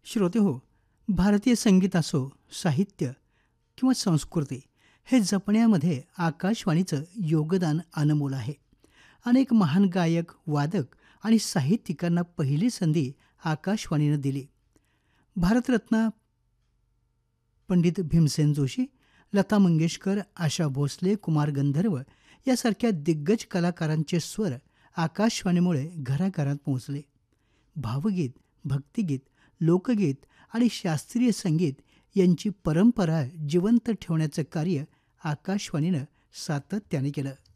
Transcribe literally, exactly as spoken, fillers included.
श्रोते हो, भारतीय संगीत असो, साहित्य किंवा संस्कृती हे जपण्यामध्ये आकाशवाणीचं योगदान अनमोल आहे. अनेक महान गायक, वादक आणि साहित्यिकांना पहिली संधी आकाशवाणीनं दिली. भारतरत्न पंडित भीमसेन जोशी, लता मंगेशकर, आशा भोसले, कुमार गंधर्व यासारख्या दिग्गज कलाकारांचे स्वर आकाशवाणीमुळे घराघरात पोहोचले. भावगीत, भक्तिगीत, लोकगीत आणि शास्त्रीय संगीत यांची परंपरा जिवंत ठेवण्याचं कार्य आकाशवाणीनं सातत्याने केलं.